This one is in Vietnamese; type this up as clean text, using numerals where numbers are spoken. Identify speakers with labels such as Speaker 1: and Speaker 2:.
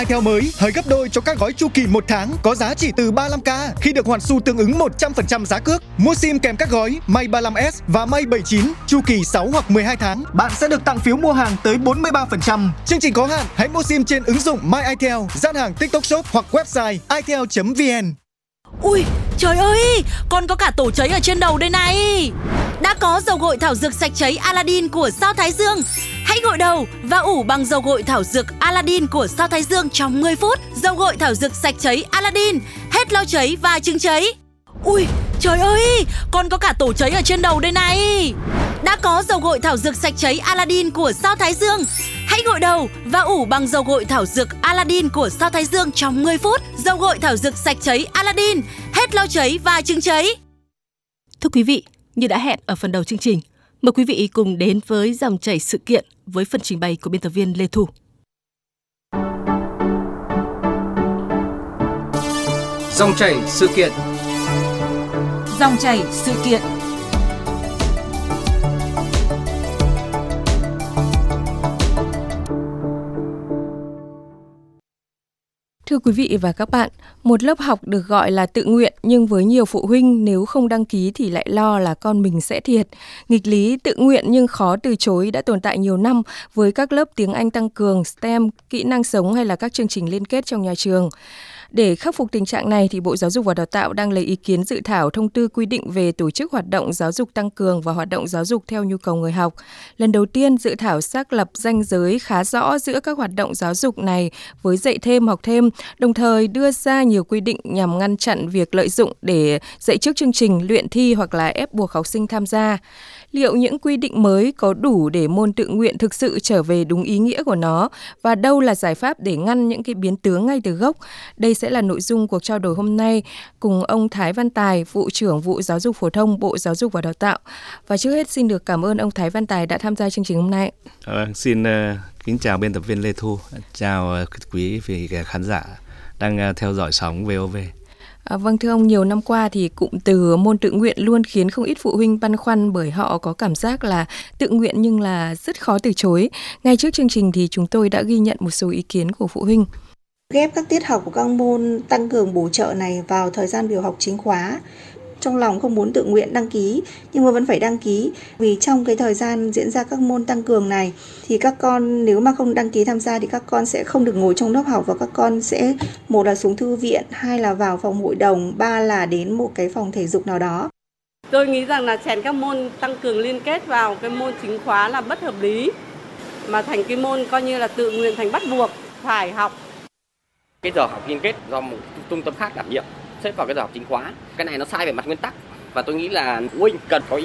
Speaker 1: Theo mới, hời gấp đôi cho các gói chu kỳ 1 tháng có giá chỉ từ 35k khi được hoàn xu tương ứng 100% giá cước. Mua sim kèm các gói May 35S và May 79 chu kỳ 6 hoặc 12 tháng, bạn sẽ được tặng phiếu mua hàng tới 43%. Chương trình có hạn, hãy mua sim trên ứng dụng My Itel, gian hàng TikTok Shop hoặc website itel.vn.
Speaker 2: Ui, trời ơi, còn có cả tổ cháy ở trên đầu đây này. Đã có dầu gội thảo dược sạch cháy Aladdin của Sao Thái Dương. Hãy gội đầu và ủ bằng dầu gội thảo dược Aladdin của Sao Thái Dương trong 10 phút. Dầu gội thảo dược sạch cháy Aladdin, hết lau cháy và chứng cháy. Ui, trời ơi, còn có cả tổ cháy ở trên đầu đây này. Đã có dầu gội thảo dược sạch cháy Aladdin của Sao Thái Dương. Hãy gội đầu và ủ bằng dầu gội thảo dược Aladdin của Sao Thái Dương trong 10 phút. Dầu gội thảo dược sạch cháy Aladdin, hết lau cháy và chứng cháy.
Speaker 3: Thưa quý vị, như đã hẹn ở phần đầu chương trình, mời quý vị cùng đến với dòng chảy sự kiện với phần trình bày của biên tập viên Lê Thu.
Speaker 4: Dòng chảy sự kiện.
Speaker 5: Dòng chảy sự kiện.
Speaker 6: Thưa quý vị và các bạn, một lớp học được gọi là tự nguyện nhưng với nhiều phụ huynh nếu không đăng ký thì lại lo là con mình sẽ thiệt. Nghịch lý tự nguyện nhưng khó từ chối đã tồn tại nhiều năm với các lớp tiếng Anh tăng cường, STEM, kỹ năng sống hay là các chương trình liên kết trong nhà trường. Để khắc phục tình trạng này thì Bộ Giáo dục và Đào tạo đang lấy ý kiến dự thảo thông tư quy định về tổ chức hoạt động giáo dục tăng cường và hoạt động giáo dục theo nhu cầu người học. Lần đầu tiên, dự thảo xác lập ranh giới khá rõ giữa các hoạt động giáo dục này với dạy thêm, học thêm, đồng thời đưa ra nhiều quy định nhằm ngăn chặn việc lợi dụng để dạy trước chương trình, luyện thi hoặc là ép buộc học sinh tham gia. Liệu những quy định mới có đủ để môn tự nguyện thực sự trở về đúng ý nghĩa của nó và đâu là giải pháp để ngăn những cái biến tướng ngay từ gốc? Đây sẽ là nội dung cuộc trao đổi hôm nay cùng ông Thái Văn Tài, Vụ trưởng Vụ Giáo dục Phổ thông, Bộ Giáo dục và Đào tạo. Và trước hết xin được cảm ơn ông Thái Văn Tài đã tham gia chương trình hôm nay.
Speaker 7: Xin kính chào biên tập viên Lê Thu, chào quý vị khán giả đang theo dõi sóng VOV.
Speaker 6: Vâng, thưa ông, nhiều năm qua thì cụm từ môn tự nguyện luôn khiến không ít phụ huynh băn khoăn bởi họ có cảm giác là tự nguyện nhưng là rất khó từ chối. Ngay trước chương trình thì chúng tôi đã ghi nhận một số ý kiến của phụ huynh.
Speaker 8: Ghép các tiết học của các môn tăng cường bổ trợ này vào thời gian biểu học chính khóa. Trong lòng không muốn tự nguyện đăng ký nhưng mà vẫn phải đăng ký, vì trong cái thời gian diễn ra các môn tăng cường này thì các con nếu mà không đăng ký tham gia thì các con sẽ không được ngồi trong lớp học và các con sẽ một là xuống thư viện, hai là vào phòng hội đồng, ba là đến một cái phòng thể dục nào đó.
Speaker 9: Tôi nghĩ rằng là chèn các môn tăng cường liên kết vào cái môn chính khóa là bất hợp lý, mà thành cái môn coi như là tự nguyện thành bắt buộc phải học.
Speaker 10: Cái giờ học liên kết do một trung tâm khác đảm nhiệm xếp vào cái giờ học chính khóa. Cái này nó sai về mặt nguyên tắc và tôi nghĩ là phụ huynh cần có ý